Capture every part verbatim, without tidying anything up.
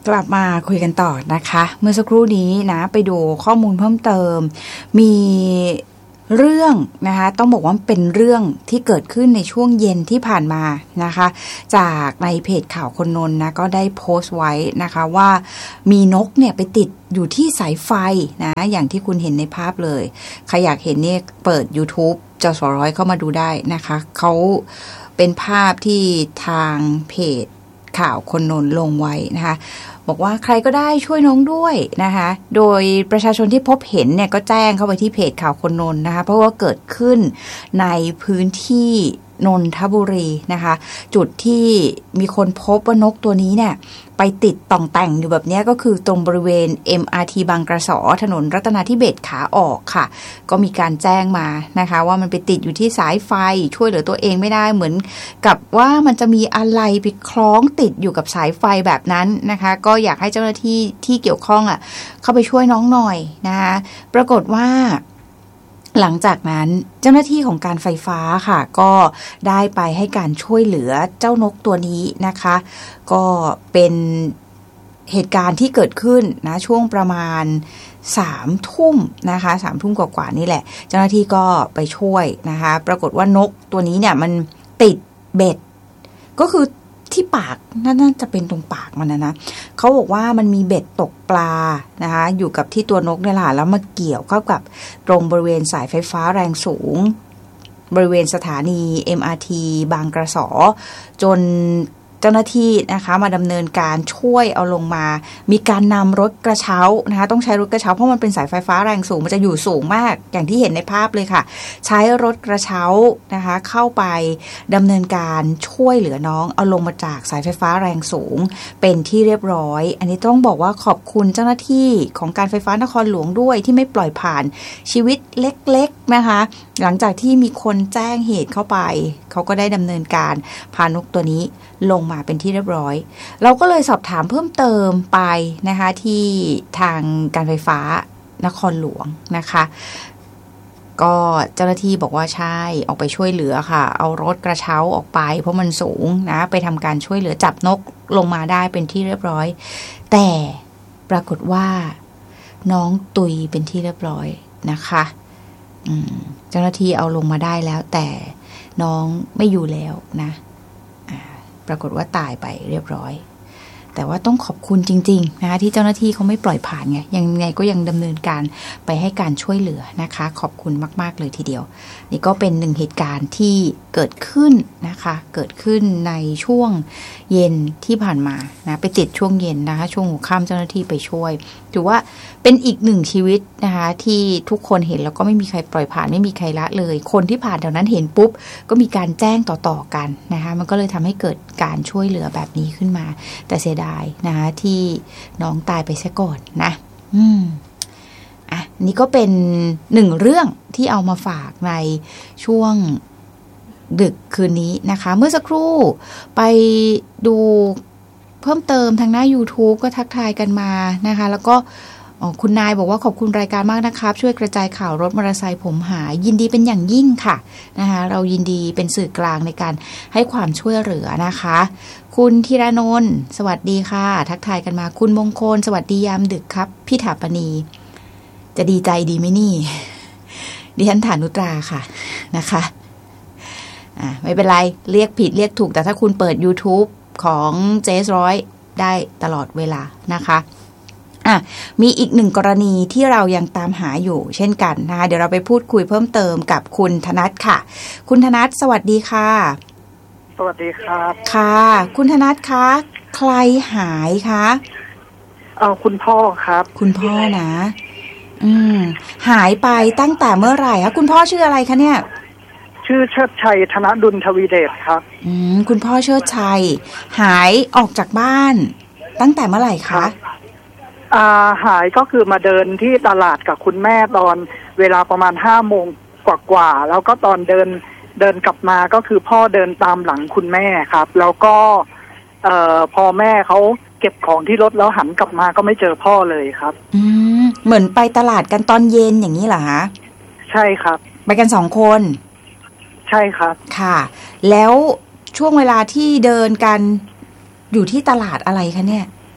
กลับมาคุยกันต่อนะคะเมื่อสักครู่นี้นะไปดูข้อมูลเพิ่มเติมมีเรื่องนะคะต้องบอกว่าเป็นเรื่องที่เกิดขึ้นในช่วงเย็นที่ผ่านมานะคะจากในเพจข่าวคนนนท์นะก็ได้โพสต์ไว้นะคะว่ามีนกเนี่ยไปติดอยู่ที่สายไฟนะอย่างที่คุณเห็นในภาพเลยใครอยากเห็นเนี่ยเปิด YouTube จสร้อยเข้ามาดูได้นะคะเขาเป็นภาพที่ทางเพจข่าวคนนนท์ลงไว้นะคะบอกว่าใครก็ได้ช่วยน้องด้วยนะคะโดยประชาชนที่พบเห็นเนี่ยก็แจ้งเข้าไปที่เพจข่าวคนนนท์นะคะเพราะว่าเกิดขึ้นในพื้นที่นนทบุรีนะคะจุดที่มีคนพบว่านกตัวนี้เนี่ยไปติดต่องแต่งอยู่แบบนี้ก็คือตรงบริเวณ เอ็ม อาร์ ที บางกระสอถนนรัตนาธิเบศร์ขาออกค่ะก็มีการแจ้งมานะคะว่ามันไปติดอยู่ที่สายไฟช่วยเหลือตัวเองไม่ได้เหมือนกับว่ามันจะมีอะไรไปคล้องติดอยู่กับสายไฟแบบนั้นนะคะก็อยากให้เจ้าหน้าที่ที่เกี่ยวข้องอ่ะเข้าไปช่วยน้องหน่อยนะคะปรากฏว่าหลังจากนั้นเจ้าหน้าที่ของการไฟฟ้าค่ะก็ได้ไปให้การช่วยเหลือเจ้านกตัวนี้นะคะก็เป็นเหตุการณ์ที่เกิดขึ้นนะช่วงประมาณสามทุ่มนะคะสามทุ่มกว่าๆนี่แหละเจ้าหน้าที่ก็ไปช่วยนะคะปรากฏว่านกตัวนี้เนี่ยมันติดเบ็ดก็คือที่ปากน่าจะเป็นตรงปากมันนะนะเขาบอกว่ามันมีเบ็ดตกปลานะคะอยู่กับที่ตัวนกเนี่ยแหละแล้วมาเกี่ยวเข้ากับตรงบริเวณสายไฟฟ้าแรงสูงบริเวณสถานี เอ็ม อาร์ ที บางกระสอจนเจ้าหน้าที่นะคะมาดำเนินการช่วยเอาลงมามีการนำรถกระเช้านะคะต้องใช้รถกระเช้าเพราะมันเป็นสายไฟฟ้าแรงสูงมันจะอยู่สูงมากอย่างที่เห็นในภาพเลยค่ะใช้รถกระเช้านะคะเข้าไปดำเนินการช่วยเหลือน้องเอาลงมาจากสายไฟฟ้าแรงสูงเป็นที่เรียบร้อยอันนี้ต้องบอกว่าขอบคุณเจ้าหน้าที่ของการไฟฟ้านครหลวงด้วยที่ไม่ปล่อยผ่านชีวิตเล็กๆนะคะหลังจากที่มีคนแจ้งเหตุเข้าไปเขาก็ได้ดำเนินการพานกตัวนี้ลงมาเป็นที่เรียบร้อยเราก็เลยสอบถามเพิ่มเติมไปนะคะที่ทางการไฟฟ้านครหลวงนะคะก็เจ้าหน้าที่บอกว่าใช่ออกไปช่วยเหลือค่ะเอารถกระเช้าออกไปเพราะมันสูงนะไปทำการช่วยเหลือจับนกลงมาได้เป็นที่เรียบร้อยแต่ปรากฏว่าน้องตุยเป็นที่เรียบร้อยนะคะเจ้าหน้าที่เอาลงมาได้แล้วแต่น้องไม่อยู่แล้วนะปรากฏว่าตายไปเรียบร้อยแต่ว่าต้องขอบคุณจริงๆนะคะที่เจ้าหน้าที่เขาไม่ปล่อยผ่านไงยังไงก็ยังดำเนินการไปให้การช่วยเหลือนะคะขอบคุณมากๆเลยทีเดียวนี่ก็เป็นหนึ่งเหตุการณ์ที่เกิดขึ้นนะคะเกิดขึ้นในช่วงเย็นที่ผ่านมานะไปติดช่วงเย็นนะคะช่วงหัวค่ำเจ้าหน้าที่ไปช่วยถือว่าเป็นอีกหนึ่งชีวิตนะคะที่ทุกคนเห็นแล้วก็ไม่มีใครปล่อยผ่านไม่มีใครละเลยคนที่ผ่านแถวนั้นเห็นปุ๊บก็มีการแจ้งต่อๆกันนะคะมันก็เลยทำให้เกิดการช่วยเหลือแบบนี้ขึ้นมาแต่เสียดายนะคะที่น้องตายไปซะก่อนนะอืมอ่ะนี่ก็เป็นหนึ่งเรื่องที่เอามาฝากในช่วงดึกคืนนี้นะคะเมื่อสักครู่ไปดูเพิ่มเติมทางหน้า YouTube ก็ทักทายกันมานะคะแล้วก็คุณนายบอกว่าขอบคุณรายการมากนะครับช่วยกระจายข่าวรถมอเตอร์ไซค์ผมหายยินดีเป็นอย่างยิ่งค่ะนะคะเรายินดีเป็นสื่อกลางในการให้ความช่วยเหลือนะคะคุณธีรนนท์สวัสดีค่ะทักทายกันมาคุณมงคลสวัสดียามดึกครับพี่ถาปณีจะดีใจดีไหมนี่ดิฉันฐานุตราค่ะนะคะอ่าไม่เป็นไรเรียกผิดเรียกถูกแต่ถ้าคุณเปิด YouTube ของเจสร้อยได้ตลอดเวลานะคะอ่ะมีอีกหนึ่งกรณีที่เรายังตามหาอยู่เช่นกันนะคะเดี๋ยวเราไปพูดคุยเพิ่มเติมกับคุณธนัทค่ะคุณธนัทสวัสดีค่ะสวัสดีครับค่ะคุณธนัทคะใครหายคะเออคุณพ่อครับคุณพ่อนะอืมหายไปตั้งแต่เมื่อไหร่คะคุณพ่อชื่ออะไรคะเนี่ยชื่อเชิดชัยธนดุลทวีเดชครับอืมคุณพ่อเชิดชัยหายออกจากบ้านตั้งแต่เมื่อไหร่คะอ่าหายก็คือมาเดินที่ตลาดกับคุณแม่ตอนเวลาประมาณห้าโมงกว่าๆแล้วก็ตอนเดินเดินกลับมาก็คือพ่อเดินตามหลังคุณแม่ครับแล้วก็เอ่อพอแม่เขาเก็บของที่รถแล้วหันกลับมาก็ไม่เจอพ่อเลยครับอืมเหมือนไปตลาดกันตอนเย็นอย่างนี้เหรอคะใช่ครับไปกันสองคนใช่ครับค่ะแล้วช่วงเวลาที่เดินกันอยู่ที่ตลาดอะไรคะเนี่ย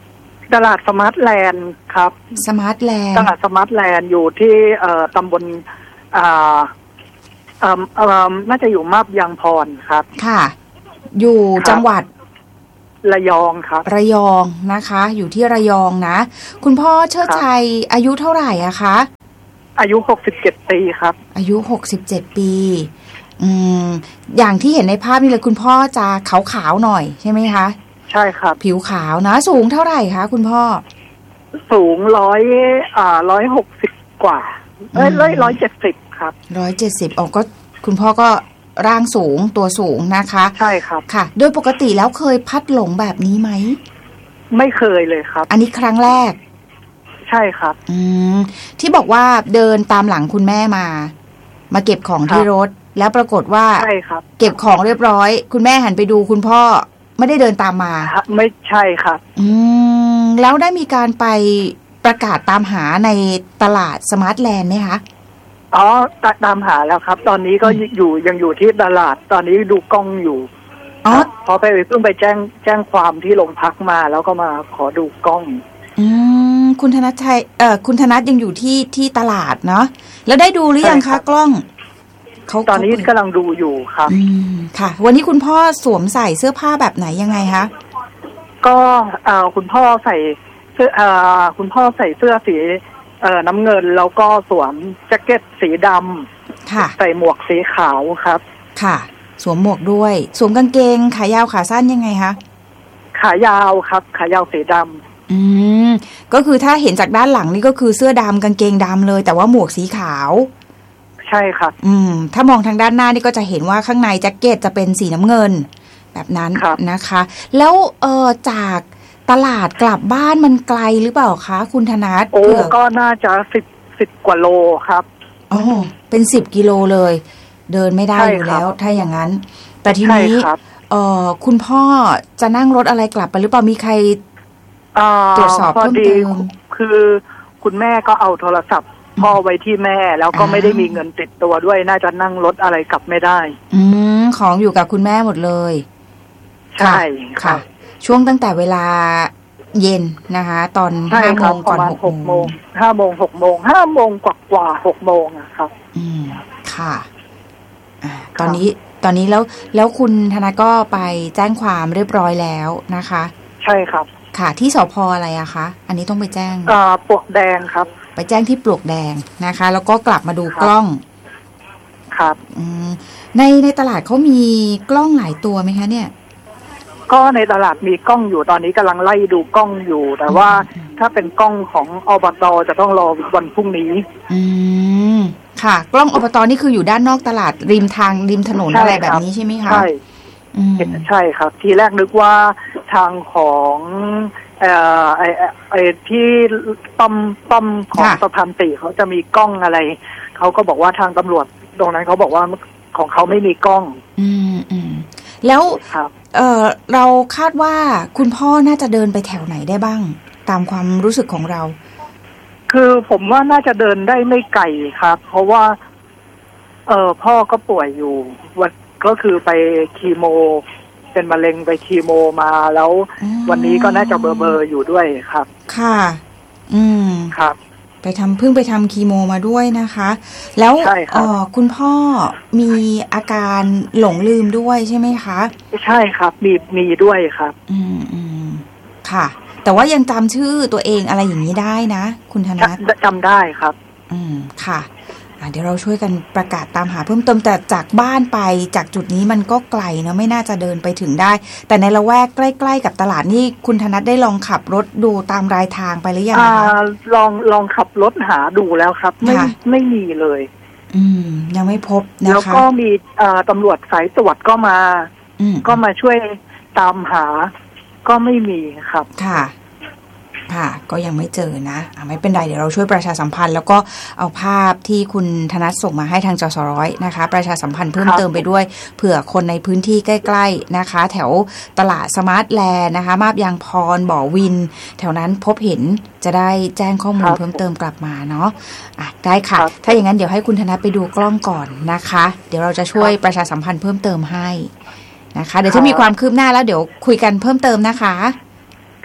ตลาดสมาร์ทแลนด์ครับสมาร์ทแลนด์ตลาดสมาร์ทแลนด์อยู่ที่เอ่อตำบลอ่าเอ่อเอ่อน่าจะอยู่มาบยางพรครับค่ะอยู่จังหวัดระยองครับระยองนะคะอยู่ที่ระยองนะคุณพ่อเชิดชัยอายุเท่าไหร่อะคะอายุหกสิบเจ็ดปีครับอายุหกสิบเจ็ดปีอืมอย่างที่เห็นในภาพนี่เลยคุณพ่อจะขาวๆหน่อยใช่ไหมคะใช่ครับผิวขาวนะสูงเท่าไหร่คะคุณพ่อสูงร้อยอ่าร้อยหกสิบกว่าเอ้ยร้อยร้อยเจ็ดสิบครับร้อยเจ็ดสิบอ๋อก็คุณพ่อก็ร่างสูงตัวสูงนะคะใช่ครับค่ะโดยปกติแล้วเคยพัดหลงแบบนี้ไหมไม่เคยเลยครับอันนี้ครั้งแรกใช่ครับอืมที่บอกว่าเดินตามหลังคุณแม่มามาเก็บของที่รถแล้วปรากฏว่าใช่ครับเก็บของเรียบร้อยคุณแม่หันไปดูคุณพ่อไม่ได้เดินตามมาไม่ใช่ครับอืมแล้วได้มีการไปประกาศตามหาในตลาดสมาร์ทแลนด์ไหมคะอ๋อตามหาแล้วครับตอนนี้ก็อยู่ยังอยู่ที่ตลาดตอนนี้ดูกล้องอยู่อ๋อพอไปเพิ่งไปแจ้งแจ้งความที่โรงพักมาแล้วก็มาขอดูกล้องอืมคุณธนัทชัยเอ่อคุณธนัทยังอยู่ที่ที่ตลาดเนาะแล้วได้ดูหรือยังคะกล้องเขาตอนนี้กำลังดูอยู่ครับอืมค่ะวันนี้คุณพ่อสวมใส่เสื้อผ้าแบบไหนยังไงคะก็เอ่อคุณพ่อใส่เสื้อเอ่อคุณพ่อใส่เสื้อสีเอ่อน้ำเงินแล้วก็สวมแจ็คเก็ตสีดำค่ะใส่หมวกสีขาวครับค่ะสวมหมวกด้วยสวมกางเกงขายาวขาสั้นยังไงคะขายาวครับขายาวสีดำอืมก็คือถ้าเห็นจากด้านหลังนี่ก็คือเสื้อดำกางเกงดำเลยแต่ว่าหมวกสีขาวใช่ครับอืมถ้ามองทางด้านหน้านี่ก็จะเห็นว่าข้างในแจ็คเก็ตจะเป็นสีน้ำเงินแบบนั้นนะคะแล้วเอ่อจากตลาดกลับบ้านมันไกลหรือเปล่าคะคุณธนัทโอ้ก็น่าจะสิบสิบกว่าโลครับอ๋อเป็นสิบกิโลเลยเดินไม่ได้อยู่แล้วถ้าอย่างนั้นแต่ทีนี้เอ่อคุณพ่อจะนั่งรถอะไรกลับไปหรือเปล่ามีใครตรวจสอบเพิ่มเติมคือคุณแม่ก็เอาโทรศัพท์พ่อไว้ที่แม่แล้วก็ไม่ได้มีเงินติดตัวด้วยน่าจะนั่งรถอะไรกลับไม่ได้อืมของอยู่กับคุณแม่หมดเลยใช่ค่ะช่วงตั้งแต่เวลาเย็นนะคะตอนห้าโมงก่อนหกโมงห้าโมงหกโมงห้าโมงกว่ากว่าหกโมงอะครับอืมค่ะอ่าตอนนี้ตอนนี้แล้วแล้วคุณธนาก็ไปแจ้งความเรียบร้อยแล้วนะคะใช่ครับค่ะที่สภ.อะไรอะคะอันนี้ต้องไปแจ้งอ่าปลวกแดงครับไปแจ้งที่ปลวกแดงนะคะแล้วก็กลับมาดูกล้องครับอืมในในตลาดเขามีกล้องหลายตัวไหมคะเนี่ยก็ในตลาดมีกล้องอยู่ตอนนี้กำลังไล่ดูกล้องอยู่แต่ว่าถ้าเป็นกล้องของอบต.จะต้องรอวันพรุ่งนี้อืมค่ะกล้องอบต.นี่คืออยู่ด้านนอกตลาดริมทางริมถนนอะไรแบบนี้ใช่ไหมคะใช่ใช่ครับทีแรกนึกว่าทางของเอ่อไอไอที่ปั๊มปั๊มของสะพานติเขาจะมีกล้องอะไรเขาก็บอกว่าทางตำรวจตรงนั้นเขาบอกว่าของเขาไม่มีกล้องอืมอืมแล้วเออเราคาดว่าคุณพ่อน่าจะเดินไปแถวไหนได้บ้างตามความรู้สึกของเราคือผมว่าน่าจะเดินได้ไม่ไกลครับเพราะว่าเออพ่อก็ป่วยอยู่วันก็คือไปคีโมเป็นมะเร็งไปคีโมมาแล้ววันนี้ก็น่าจะเบอร์เบอร์อยู่ด้วยครับค่ะอืมครับไปทำเพิ่งไปทำคีโมมาด้วยนะคะแล้วเออคุณพ่อมีอาการหลงลืมด้วยใช่ไหมคะใช่ครับมีมีด้วยครับอืมอืมค่ะแต่ว่ายังจำชื่อตัวเองอะไรอย่างนี้ได้นะคุณธนัทจำได้ครับอืมค่ะเดี๋ยวเราช่วยกันประกาศตามหาเพิ่มเติมแต่จากบ้านไปจากจุดนี้มันก็ไกลเนาะไม่น่าจะเดินไปถึงได้แต่ในละแวกใกล้ๆกับตลาดนี่คุณธนัทได้ลองขับรถดูตามรายทางไปหรือยังคะลองลองขับรถหาดูแล้วครับไม่ไม่มีเลยอืมยังไม่พบนะคะแล้วก็มีตำรวจสายตรวจก็มาก็มาช่วยตามหาก็ไม่มีครับค่ะค่ะก็ยังไม่เจอนะอ่ะไม่เป็นไรเดี๋ยวเราช่วยประชาสัมพันธ์แล้วก็เอาภาพที่คุณธนัทส่งมาให้ทางจสร้อยนะคะประชาสัมพันธ์เพิ่มเติมไปด้วยเผื่อคนในพื้นที่ใกล้ๆนะคะแถวตลาดสมาร์ทแลนด์นะคะมาบยางพรบ่อวินแถวนั้นพบเห็นจะได้แจ้งข้อมูลเพิ่มเติมกลับมาเนาะอ่ะได้ค่ะถ้าอย่างนั้นเดี๋ยวให้คุณธนัทไปดูกล้องก่อนนะคะเดี๋ยวเราจะช่วยประชาสัมพันธ์เพิ่มเติมให้นะคะเดี๋ยวถ้ามีความคืบหน้าแล้วเดี๋ยวคุยกันเพิ่มเติมนะคะค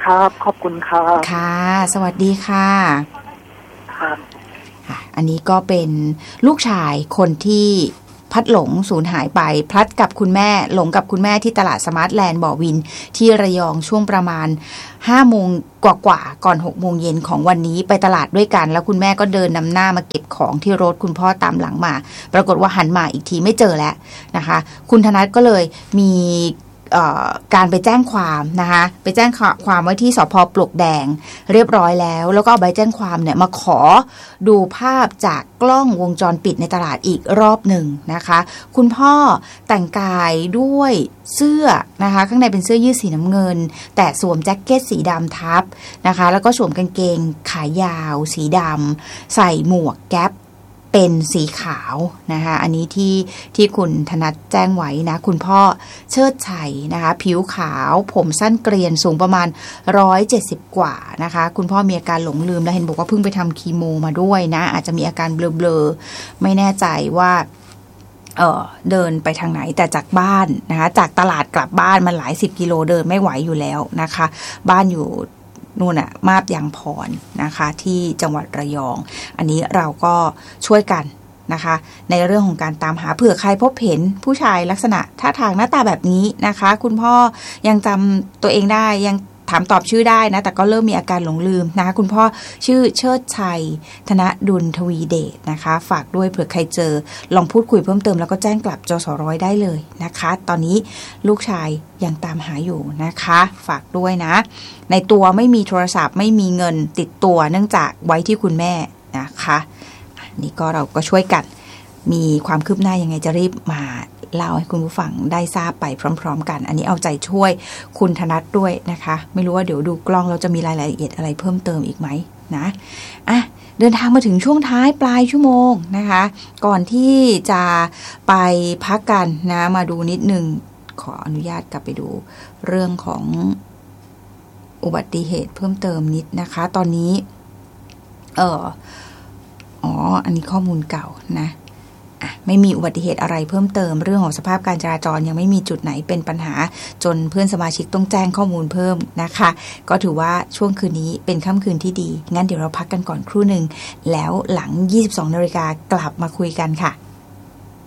ครับขอบคุณครับค่ะสวัสดีค่ะครับอันนี้ก็เป็นลูกชายคนที่พัดหลงสูญหายไปพลัดกับคุณแม่หลงกับคุณแม่ที่ตลาดสมาร์ทแลนด์บ่อวินที่ระยองช่วงประมาณห้าโมงกว่าๆก่อนหกโมงเย็นของวันนี้ไปตลาดด้วยกันแล้วคุณแม่ก็เดินนำหน้ามาเก็บของที่รถคุณพ่อตามหลังมาปรากฏว่าหันมาอีกทีไม่เจอแล้วนะคะคุณธนัทก็เลยมีการไปแจ้งความนะคะไปแจ้งความไว้ที่สภ.ปลวกแดงเรียบร้อยแล้วแล้วก็เอาใบแจ้งความเนี่ยมาขอดูภาพจากกล้องวงจรปิดในตลาดอีกรอบหนึ่งนะคะคุณพ่อแต่งกายด้วยเสื้อนะคะข้างในเป็นเสื้อยืดสีน้ำเงินแต่สวมแจ็คเก็ตสีดำทับนะคะแล้วก็สวมกางเกงขายาวสีดำใส่หมวกแก๊ปเป็นสีขาวนะคะอันนี้ที่ที่คุณธนัทแจ้งไว้นะคุณพ่อเชิดชัยนะคะผิวขาวผมสั้นเกรียนสูงประมาณหนึ่งร้อยเจ็ดสิบกว่านะคะคุณพ่อมีอาการหลงลืมและเห็นบอกว่าเพิ่งไปทำคีโมมาด้วยนะอาจจะมีอาการเบลอๆไม่แน่ใจว่าเออเดินไปทางไหนแต่จากบ้านนะคะจากตลาดกลับบ้านมันหลายสิบกิโลเดินไม่ไหวอยู่แล้วนะคะบ้านอยู่นู่นน่ะมาบยางพรนะคะที่จังหวัดระยองอันนี้เราก็ช่วยกันนะคะในเรื่องของการตามหาเผื่อใครพบเห็นผู้ชายลักษณะท่าทางหน้าตาแบบนี้นะคะคุณพ่อยังจำตัวเองได้ยังถามตอบชื่อได้นะแต่ก็เริ่มมีอาการหลงลืมนะคะคุณพ่อชื่อเชิดชัยธนดุลทวีเดชนะคะฝากด้วยเผื่อใครเจอลองพูดคุยเพิ่มเติมแล้วก็แจ้งกลับจสร้อยได้เลยนะคะตอนนี้ลูกชายยังตามหาอยู่นะคะฝากด้วยนะในตัวไม่มีโทรศัพท์ไม่มีเงินติดตัวเนื่องจากไว้ที่คุณแม่นะคะนี่ก็เราก็ช่วยกันมีความคืบหน้ายังไงจะรีบมาเล่าให้คุณผู้ฟังได้ทราบไปพร้อมๆกันอันนี้เอาใจช่วยคุณธนัทด้วยนะคะไม่รู้ว่าเดี๋ยวดูกล้องเราจะมีรายละเอียดอะไรเพิ่มเติมอีกไหมนะอ่ะเดินทางมาถึงช่วงท้ายปลายชั่วโมงนะคะก่อนที่จะไปพักกันนะมาดูนิดนึงขออนุญาตกลับไปดูเรื่องของอุบัติเหตุเพิ่มเติมนิดนะคะตอนนี้เอออ๋ออันนี้ข้อมูลเก่านะไม่มีอุบัติเหตุอะไรเพิ่มเติมเรื่องของสภาพการจราจรยังไม่มีจุดไหนเป็นปัญหาจนเพื่อนสมาชิกต้องแจ้งข้อมูลเพิ่มนะคะก็ถือว่าช่วงคืนนี้เป็นค่ำคืนที่ดีงั้นเดี๋ยวเราพักกันก่อนครู่หนึ่งแล้วหลัง ยี่สิบสองนาฬิกากลับมาคุยกันค่ะ